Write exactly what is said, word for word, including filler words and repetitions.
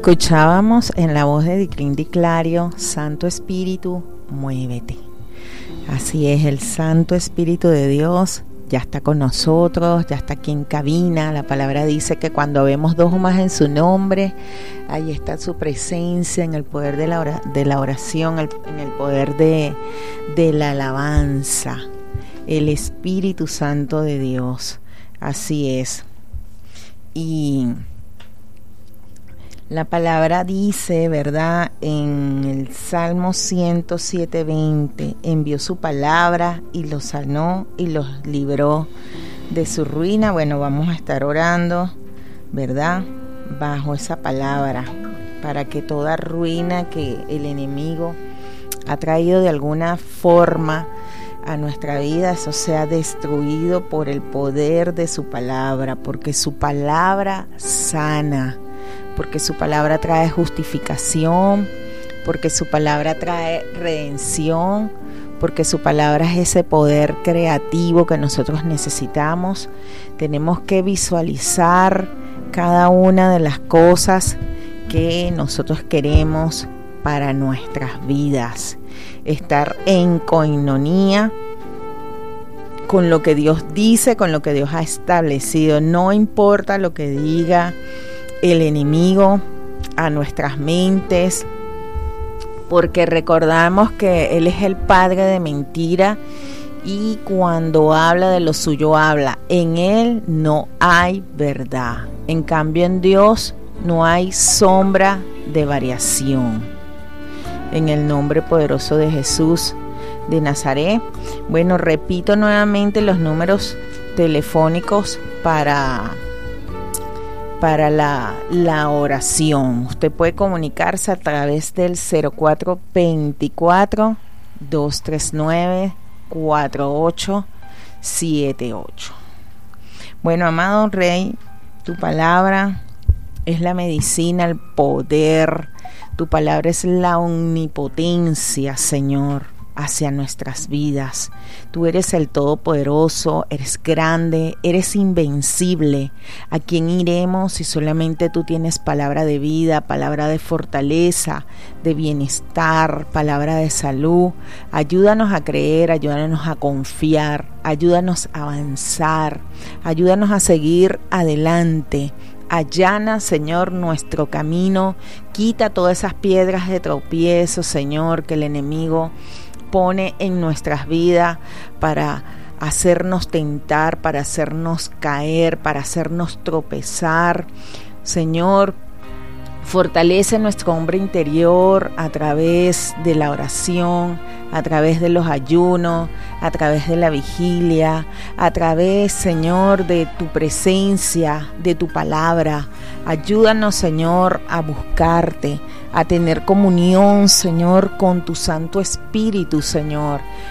Escuchábamos en la voz de Diclín Di Clario, Santo Espíritu, muévete. Así es, el Santo Espíritu de Dios ya está con nosotros, ya está aquí en cabina. La palabra dice que cuando vemos dos o más en su nombre, ahí está su presencia, en el poder de la, ora, de la oración, el, en el poder de, de la alabanza, el Espíritu Santo de Dios. Así es. Y la palabra dice, ¿verdad?, en el Salmo ciento siete, veinte, envió su palabra y los sanó y los libró de su ruina. Bueno, vamos a estar orando, ¿verdad?, bajo esa palabra, para que toda ruina que el enemigo ha traído de alguna forma a nuestra vida, eso sea destruido por el poder de su palabra, porque su palabra sana, porque su palabra trae justificación, porque su palabra trae redención, porque su palabra es ese poder creativo que nosotros necesitamos. Tenemos que visualizar cada una de las cosas que nosotros queremos para nuestras vidas, estar en coinonía con lo que Dios dice, con lo que Dios ha establecido. No importa lo que diga el enemigo a nuestras mentes, porque recordamos que Él es el padre de mentira y cuando habla de lo suyo habla. En Él no hay verdad. En cambio, en Dios no hay sombra de variación. En el nombre poderoso de Jesús de Nazaret. Bueno, repito nuevamente los números telefónicos para para la, la oración. Usted puede comunicarse a través del cero cuatro veinticuatro, doscientos treinta y nueve, cuarenta y ocho setenta y ocho. Bueno, amado Rey, tu palabra es la medicina, el poder. Tu palabra es la omnipotencia, Señor, hacia nuestras vidas. Tú eres el Todopoderoso, eres grande, eres invencible. ¿A quién iremos si solamente tú tienes palabra de vida, palabra de fortaleza, de bienestar, palabra de salud? Ayúdanos a creer, ayúdanos a confiar, ayúdanos a avanzar, ayúdanos a seguir adelante. Allana, Señor, nuestro camino. Quita todas esas piedras de tropiezo, Señor, que el enemigo pone en nuestras vidas para hacernos tentar, para hacernos caer, para hacernos tropezar. Señor, fortalece nuestro hombre interior a través de la oración, a través de los ayunos, a través de la vigilia, a través, Señor, de tu presencia, de tu palabra. Ayúdanos, Señor, a buscarte, a tener comunión, Señor, con tu Santo Espíritu, Señor.